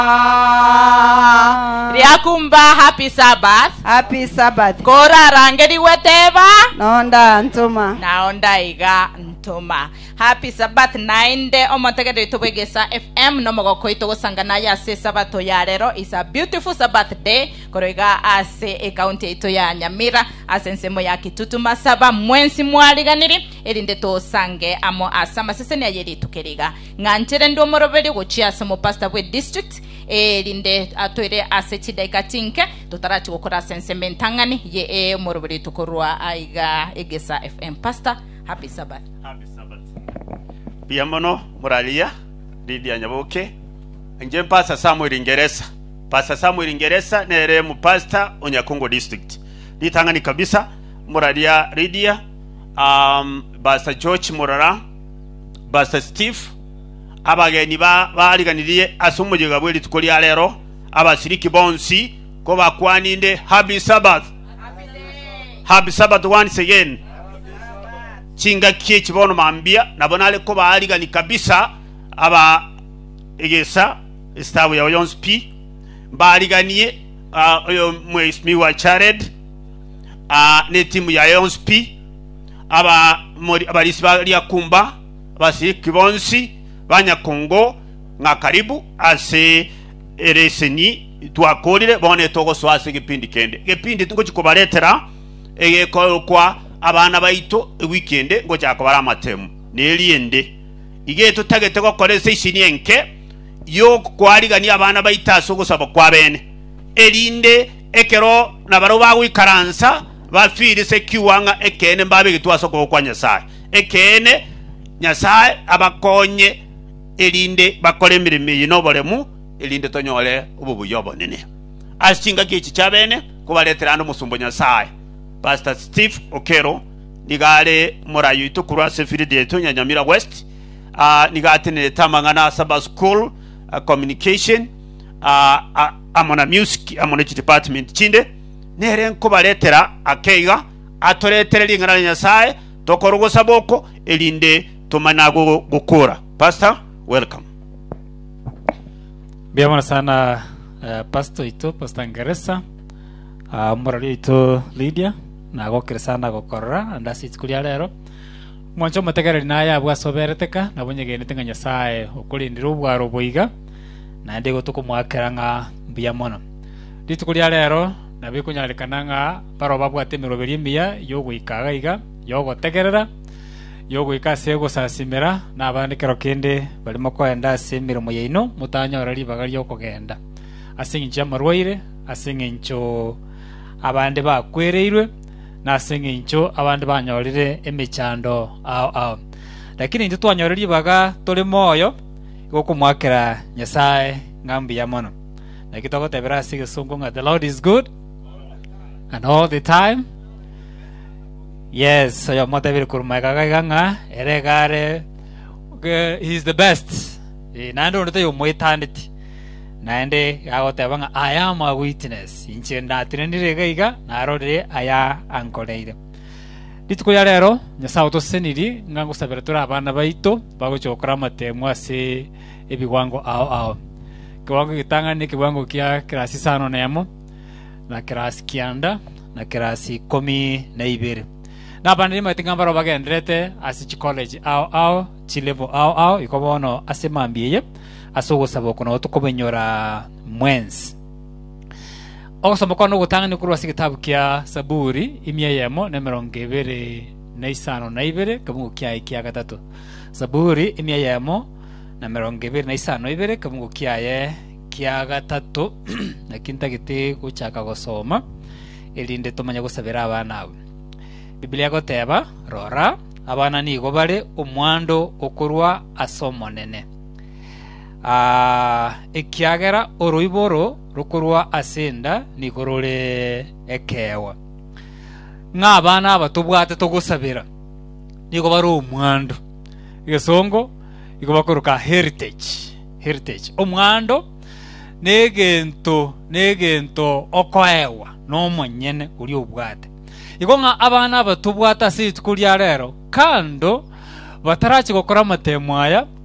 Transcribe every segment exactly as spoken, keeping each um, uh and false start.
Riakumba happy Sabbath. Happy Sabbath. Kora rangeri weteva. Naonda ntoma. Naonda iga ntoma. Happy Sabbath nainde omotegere tubegesa F M no mogoko itogosangana ya se Sabato ya rero is a beautiful Sabbath day. Koroiga ase e county ito ya Nyamira asensemo ya Kitutu Masaba mwensi mwaliganiri erinde to sange amo asama sese ne yeri tukeriga nganchere ndo moroberi gochia samo pastor we district erinde atoire ase chidaika tinke tutarachi gukora senseme ntangani ye e moroberi tukorwa aiga egesa F M pastor. Happy Sabbath. Happy Sabbath. Biamono Muralia Lydia Nyaboke nje Pastor Samuel Ingeresa. Pastor Samuel Ingeresa nere mu pastor Onyakongo district. Litangani kabisa Muralia Lydia, um Pastor George Murara, Pastor Steve abageni ba baliganiriye asumujega bweli tukoli alero abasiriki bonsi ko bakwaninde. Happy Sabbath. Happy day. Happy Sabbath once again. Chinga kie chibono mambia nabonale ko baligani kabisa aba egesa stawu ya Oyons P baliganiye uh, oyo mwesmi wa Chared uh, ne timu ya Oyons P aba mori abalisi bali akumba basiriki bonsi banya Kongo nga karibu ase ereseni twakolire bone togo swase gipindi kende gipindi tungo chikobaletera ege kwa abana baito weekend ngo cyako baramatemu neliende ige tutagete ko korese ishinyenke yo kwaligani abana baitaso gusaba kwa bene elinde ekero nabaro bawe karansa bafiri se kiwanga ekene mbabe gitwaso ko kwa Nyasaye ekene Nyasaye abakonye elinde bakore mirimo yinoboremu elinde tonyole ububuyobo nene ashinga kichi cyabene kubaletera ndo musumbo Nyasaye. Pastor Steve Okero nigale morayo itukura sefiride yetu Nyamira West uh, nigate ne tamangana Sabbath School uh, communication uh, uh, amona music amona department chinde nere nko baletera akeiga atoretere lingana Nyasaye tokorogo saboko elinde tumanago gukura. Pastor, welcome. Biamona sana uh, Pastor ito Pastor Ngeresa uh, morayo ito Lydia na gokere sana gokorra andasi tikulia lero mwancho mategere naya abwa sobereteka nabonye ntenga Nyasaye okulindira ubwaro boiga na ndego tukumwakeranga biamono ditikulia lero nabikunyalekana nga baro babwate miroberi mbiya yo gwikaga iga yo gotegerera yo gwika sego sasimera nabandikero kende balimo kwenda semiro moyeino mutanyora libagari yo kugenda asinginja marwaire asingincho abande bakwereirwe na singincho abandi banyorire emechando ao ao lakini ndio twanyorire baga tole moyo gokumwakira Nyasaye ngambi ya mono na kitoko tebera sige sungunga. The Lord is good and all the time. Yes, so yo motebere kurumaka ganga eregare he is the best e nando ndo yo moitanditi naende agotebanga I am a witness inchenda tinendire gaiga narode aya ankoleire ditukuya rero Nyasaye toseniri ngango saberatura abana baito bagochokora matemu ase ebiwango ao ao kiwango gitangane kiwango kia klasi sano nemo na klasi kianda na klasi komi na ibere na bandi matingambaro bagendrete ase college ao ao chilevo ao ao ikobono ase mambiye asogo saboko no tukobenyora mwensi oso mkono gutangani kurwa sigitabu kia Saburi imya yemo na mirongo ibere na isano na ibere kamungu kia ikia gatatu. Saburi imya yemo na mirongo ibere na isano ibere kamungu kia ye kia gatatu na kinta gite guchaka gusoma elinde tumanya gusabira abana. Biblia goteba rora abana nigo bare omwando okurwa asomonene. Ah, ekiagera oroiboro rukurwa asenda nikorore ekewa ngabana abatubwate togusabira niko baro omwando igesongo iko bakoruka heritage heritage omwando negento negento okoewa no monyene uri obwate iko nga abana abatubwata situkuri rero kando batarachi gukora matemwaya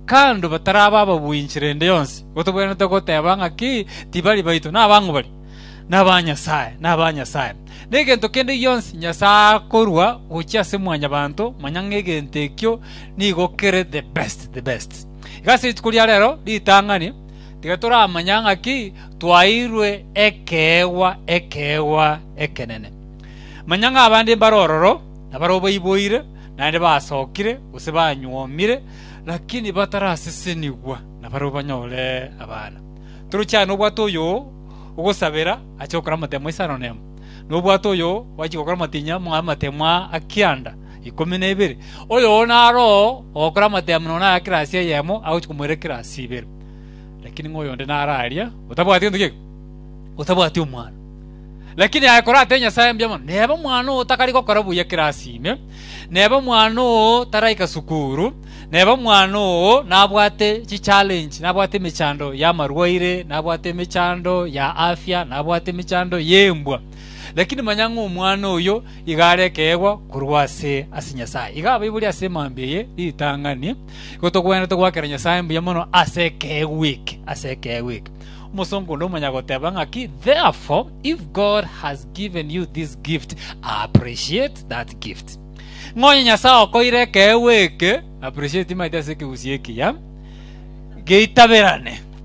kando bataraba babuinchirende yonse gotobwena tokoteba ngaki tibali baito nabangu bali nabanya sae nabanya sae negento kende yonse nyasa korwa ucha semwanya bantu manyange ntekyo nigokere the best the best igasi tukulia rero litangani tigatora amanyanga ki twairwe ekewa ekewa ekenene manyanga abandi barororo nabarobo iboire nande basokire usebanyomire lakini batarasisenigwa nabaroba nyole abana turucyane ubwatoyo ugosabera achokora matemo isano nemo nubwatoyo wachikokora matinya mwa matemwa akianda ikumi na ibiri oyo naro okora matemo na kirasi yemo aho chikumwere kirasi ibiri lakini ngoyo nde nararia utabwati ndike utabwati umwana lakini akora atenya sayambya neba mwana utakari gukora buye kirasi ime neba mwana taraika sukuru neba mwana nabwate chi challenge nabwate michando ya marwaire nabwate michando ya afya nabwate michando yembwa lakini manyango umwana uyo igare kewa kurwase asinyasa igaba ibuli asemambeye litangani gotogwena togwakera nyasayambya mono aseke week aseke week musongo ndo manyagoteba ngaki therefore if God has given you this gift appreciate that gift ngonya nyasa koire ke week appreciate maita seke usieki ya geitaberane